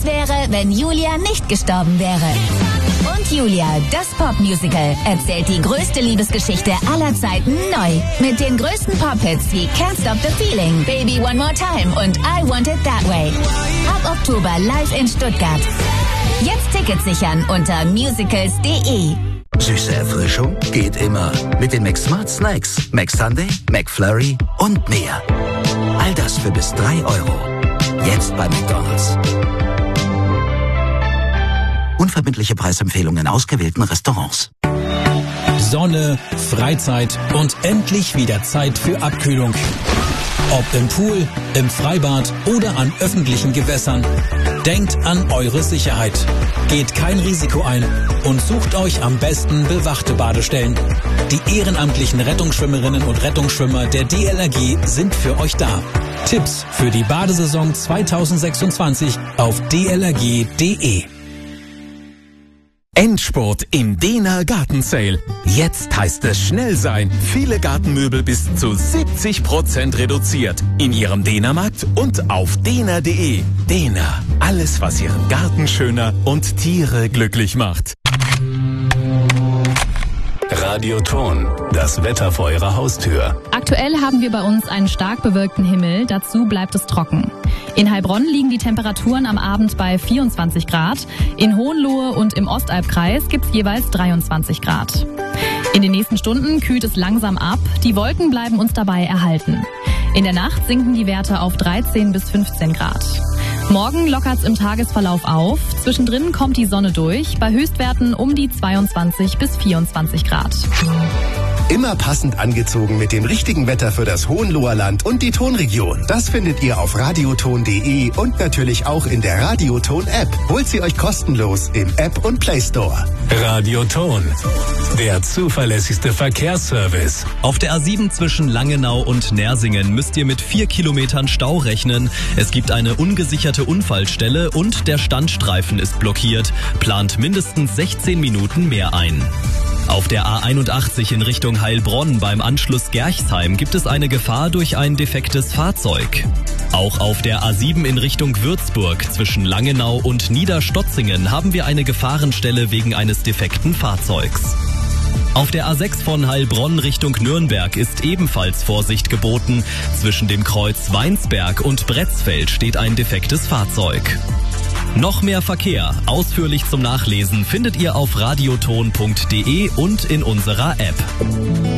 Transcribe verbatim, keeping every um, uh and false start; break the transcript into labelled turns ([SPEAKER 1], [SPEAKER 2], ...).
[SPEAKER 1] wäre, wenn Julia nicht gestorben wäre? Und Julia, das Popmusical, erzählt die größte Liebesgeschichte aller Zeiten neu. Mit den größten Pop-Hits wie Can't Stop the Feeling, Baby One More Time und I Want It That Way. Ab Oktober live in Stuttgart. Jetzt Tickets sichern unter musicals punkt de.
[SPEAKER 2] Süße Erfrischung geht immer. Mit den McSmart Snacks, McSunday, McFlurry und mehr. All das für bis drei Euro. Jetzt bei McDonald's. Unverbindliche Preisempfehlungen in ausgewählten Restaurants.
[SPEAKER 3] Sonne, Freizeit und endlich wieder Zeit für Abkühlung. Ob im Pool, im Freibad oder an öffentlichen Gewässern. Denkt an eure Sicherheit. Geht kein Risiko ein und sucht euch am besten bewachte Badestellen. Die ehrenamtlichen Rettungsschwimmerinnen und Rettungsschwimmer der D L R G sind für euch da. Tipps für die Badesaison zweitausendsechsundzwanzig auf d l r g punkt de.
[SPEAKER 4] Endspurt im Dehner Gartensale. Jetzt heißt es schnell sein. Viele Gartenmöbel bis zu siebzig Prozent reduziert. In Ihrem Dehnermarkt und auf dehner punkt de. Dehner. Alles, was Ihren Garten schöner und Tiere glücklich macht.
[SPEAKER 5] Radioton, das Wetter vor Ihrer Haustür.
[SPEAKER 6] Aktuell haben wir bei uns einen stark bewölkten Himmel, dazu bleibt es trocken. In Heilbronn liegen die Temperaturen am Abend bei vierundzwanzig Grad, in Hohenlohe und im Ostalbkreis gibt's jeweils dreiundzwanzig Grad. In den nächsten Stunden kühlt es langsam ab, die Wolken bleiben uns dabei erhalten. In der Nacht sinken die Werte auf dreizehn bis fünfzehn Grad. Morgen lockert's im Tagesverlauf auf, zwischendrin kommt die Sonne durch, bei Höchstwerten um die zweiundzwanzig bis vierundzwanzig Grad.
[SPEAKER 7] Immer passend angezogen mit dem richtigen Wetter für das Hohenloher Land und die Tonregion. Das findet ihr auf radioton punkt de und natürlich auch in der Radioton-App. Holt sie euch kostenlos im App und Play Store.
[SPEAKER 5] Radioton, der zuverlässigste Verkehrsservice.
[SPEAKER 8] Auf der A sieben zwischen Langenau und Nersingen müsst ihr mit vier Kilometern Stau rechnen. Es gibt eine ungesicherte Unfallstelle und der Standstreifen ist blockiert. Plant mindestens sechzehn Minuten mehr ein. Auf der A einundachtzig in Richtung Heilbronn beim Anschluss Gerchsheim gibt es eine Gefahr durch ein defektes Fahrzeug. Auch auf der A sieben in Richtung Würzburg zwischen Langenau und Niederstotzingen haben wir eine Gefahrenstelle wegen eines defekten Fahrzeugs. Auf der A sechs von Heilbronn Richtung Nürnberg ist ebenfalls Vorsicht geboten. Zwischen dem Kreuz Weinsberg und Bretzfeld steht ein defektes Fahrzeug. Noch mehr Verkehr, ausführlich zum Nachlesen, findet ihr auf radioton punkt de und in unserer App.